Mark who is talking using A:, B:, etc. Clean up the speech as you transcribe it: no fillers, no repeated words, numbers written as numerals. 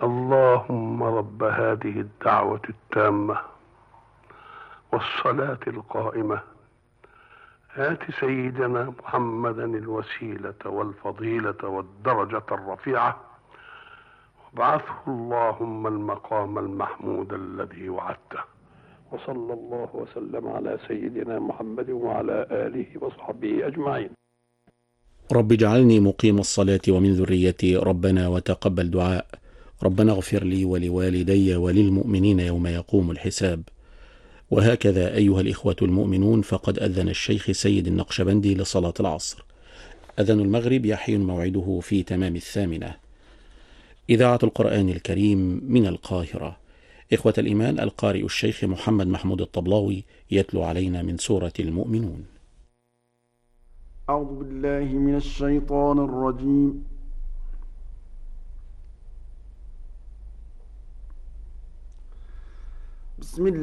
A: اللهم رب هذه الدعوة التامة والصلاة القائمة آت سيدنا محمدا الوسيلة والفضيلة والدرجة الرفيعة وابعثه اللهم المقام المحمود الذي وعدته. وصلى الله وسلم على سيدنا محمد وعلى آله وصحبه أجمعين.
B: رب اجعلني مقيم الصلاة ومن ذريتي، ربنا وتقبل دعاء. ربنا اغفر لي ولوالدي وللمؤمنين يوم يقوم الحساب. وهكذا أيها الإخوة المؤمنون، فقد أذن الشيخ سيد النقشبندي لصلاة العصر. أذان المغرب يحين موعده في تمام 8:00. إذاعة القرآن الكريم من القاهرة. إخوة الإيمان، القارئ الشيخ محمد محمود الطبلاوي يتلو علينا من سورة المؤمنون.
C: أعوذ بالله من الشيطان الرجيم. بسم الله